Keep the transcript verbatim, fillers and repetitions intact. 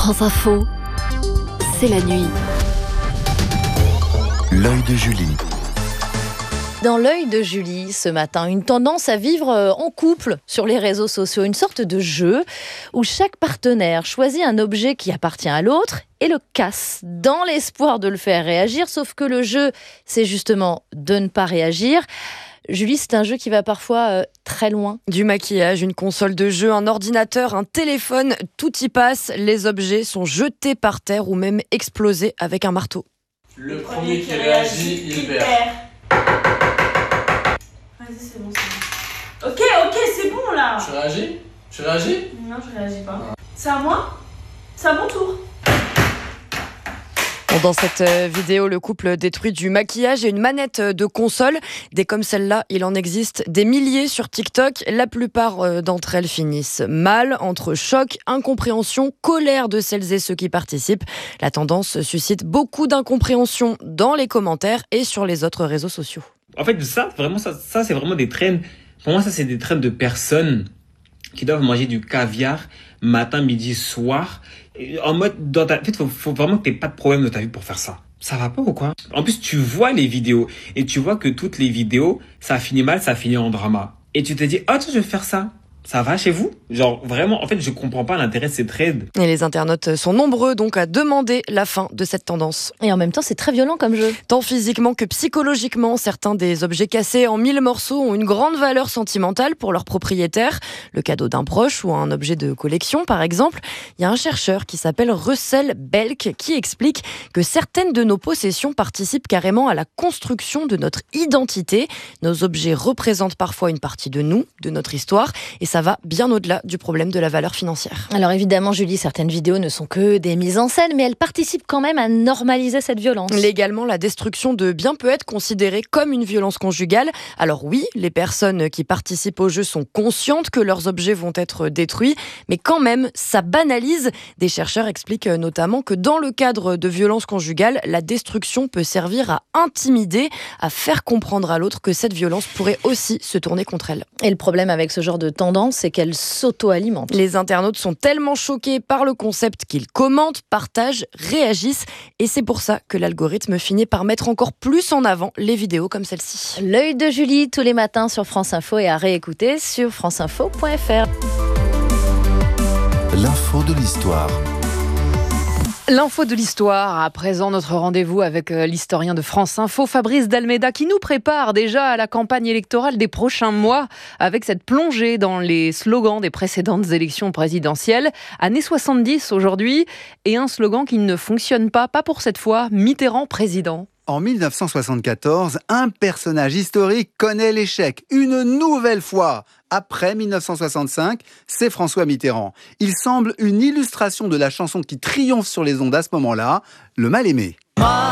France Info, c'est la nuit. L'œil de Julie. Dans l'œil de Julie, ce matin, une tendance à vivre en couple sur les réseaux sociaux, une sorte de jeu où chaque partenaire choisit un objet qui appartient à l'autre et le casse dans l'espoir de le faire réagir, sauf que le jeu, c'est justement de ne pas réagir. Julie, c'est un jeu qui va parfois euh, très loin. Du maquillage, une console de jeu, un ordinateur, un téléphone, tout y passe. Les objets sont jetés par terre ou même explosés avec un marteau. Le premier qui réagit, il perd. Vas-y, c'est bon, c'est bon. Ok, ok, c'est bon là. Tu réagis Tu réagis Non, je réagis pas. C'est à moi C'est à mon tour. Dans cette vidéo, le couple détruit du maquillage et une manette de console. Des comme celle-là, il en existe des milliers sur TikTok. La plupart d'entre elles finissent mal, entre choc, incompréhension, colère de celles et ceux qui participent. La tendance suscite beaucoup d'incompréhension dans les commentaires et sur les autres réseaux sociaux. En fait, ça, vraiment, ça, ça c'est vraiment des trends. Pour moi, ça, c'est des trends de personnes qui doivent manger du caviar matin, midi, soir. En mode, dans ta... en fait, faut, faut vraiment que tu n'aies pas de problème dans ta vie pour faire ça. Ça va pas ou quoi? En plus, tu vois les vidéos et tu vois que toutes les vidéos, ça finit mal, ça finit en drama. Et tu te dis, oh, tiens, je vais faire ça. Ça va chez vous? Genre, vraiment, en fait, je comprends pas l'intérêt de ces trades. Et les internautes sont nombreux donc à demander la fin de cette tendance. Et en même temps, c'est très violent comme jeu. Tant physiquement que psychologiquement, certains des objets cassés en mille morceaux ont une grande valeur sentimentale pour leur propriétaire. Le cadeau d'un proche ou un objet de collection, par exemple. Il y a un chercheur qui s'appelle Russell Belk qui explique que certaines de nos possessions participent carrément à la construction de notre identité. Nos objets représentent parfois une partie de nous, de notre histoire, et ça va bien au-delà du problème de la valeur financière. Alors évidemment, Julie, certaines vidéos ne sont que des mises en scène, mais elles participent quand même à normaliser cette violence. Légalement, la destruction de biens peut être considérée comme une violence conjugale. Alors oui, les personnes qui participent au jeu sont conscientes que leurs objets vont être détruits, mais quand même, ça banalise. Des chercheurs expliquent notamment que dans le cadre de violences conjugales, la destruction peut servir à intimider, à faire comprendre à l'autre que cette violence pourrait aussi se tourner contre elle. Et le problème avec ce genre de tendance, c'est qu'elle s'auto-alimente. Les internautes sont tellement choqués par le concept qu'ils commentent, partagent, réagissent. Et c'est pour ça que l'algorithme finit par mettre encore plus en avant les vidéos comme celle-ci. L'œil de Julie, tous les matins sur France Info et à réécouter sur franceinfo point f r. L'info de l'histoire. L'info de l'histoire, à présent notre rendez-vous avec l'historien de France Info, Fabrice Dalméda, qui nous prépare déjà à la campagne électorale des prochains mois avec cette plongée dans les slogans des précédentes élections présidentielles. Années soixante-dix aujourd'hui, et un slogan qui ne fonctionne pas, pas pour cette fois, Mitterrand président. En mille neuf cent soixante-quatorze, un personnage historique connaît l'échec. Une nouvelle fois, après mille neuf cent soixante-cinq, c'est François Mitterrand. Il semble une illustration de la chanson qui triomphe sur les ondes à ce moment-là, Le Mal-Aimé.